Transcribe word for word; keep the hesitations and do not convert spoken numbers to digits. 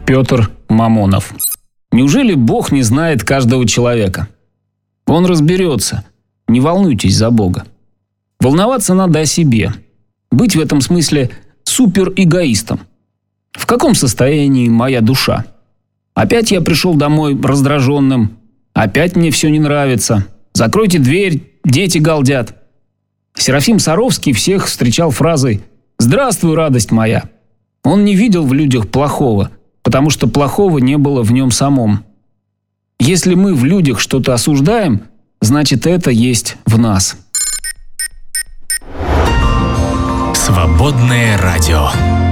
Петр Мамонов. Неужели Бог не знает каждого человека? Он разберется. Не волнуйтесь за Бога. Волноваться надо о себе. Быть в этом смысле суперэгоистом. В каком состоянии моя душа? Опять я пришел домой раздраженным. Опять мне все не нравится. Закройте дверь, дети галдят. Серафим Саровский всех встречал фразой «Здравствуй, радость моя». Он не видел в людях плохого, потому что плохого не было в нем самом. Если мы в людях что-то осуждаем, значит, это есть в нас. Свободное радио.